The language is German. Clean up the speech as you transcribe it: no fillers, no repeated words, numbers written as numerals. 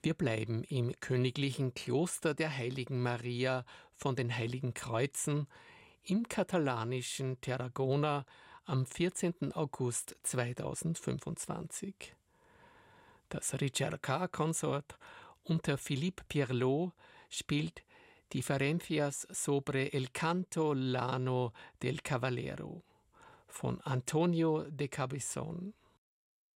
Wir bleiben im königlichen Kloster der Heiligen Maria von den Heiligen Kreuzen im katalanischen Tarragona am 14. August 2025. Das Ricercar-Konsort unter Philippe Pirlo spielt Diferencias sobre el canto llano del Caballero von Antonio de Cabezón.